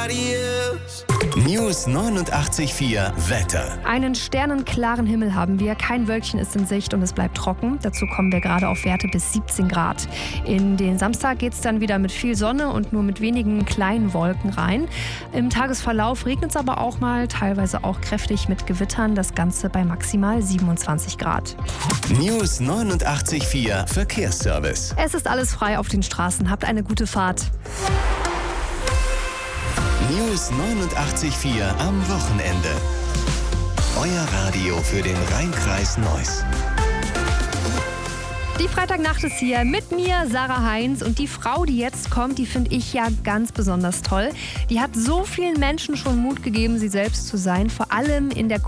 nobody else. News 89.4 Wetter. Einen sternenklaren Himmel haben wir, kein Wölkchen ist in Sicht und es bleibt trocken. Dazu kommen wir gerade auf Werte bis 17 Grad. In den Samstag geht es dann wieder mit viel Sonne und nur mit wenigen kleinen Wolken rein. Im Tagesverlauf regnet es aber auch mal, teilweise auch kräftig mit Gewittern, das Ganze bei maximal 27 Grad. News 89.4 Verkehrsservice. Es ist alles frei auf den Straßen, habt eine gute Fahrt. News 89.4 am Wochenende. Euer Radio für den Rhein-Kreis Neuss. Die Freitagnacht ist hier mit mir, Sarah Heinz. Und die Frau, die jetzt kommt, die finde ich ja ganz besonders toll. Die hat so vielen Menschen schon Mut gegeben, sie selbst zu sein, vor allem in der